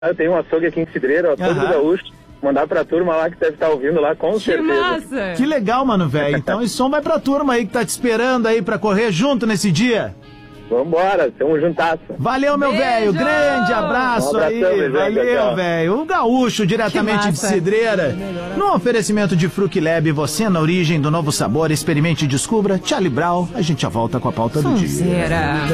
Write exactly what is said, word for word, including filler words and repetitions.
Eu tenho um açougue aqui em Cidreira, o açougue do Gaúcho. Mandar pra turma lá que deve estar ouvindo lá, com que certeza. Massa. Que legal, mano, velho. Então esse som vai pra turma aí que tá te esperando aí pra correr junto nesse dia. Vambora, tamo juntasso. Valeu, meu velho. Grande abraço um aí. abração, Valeu, velho. O Gaúcho, diretamente de Cidreira. No oferecimento de Fruquilab, você na origem do novo sabor. Experimente e descubra. Charlie Brown. A gente já volta com a pauta do dia. Sonzeira.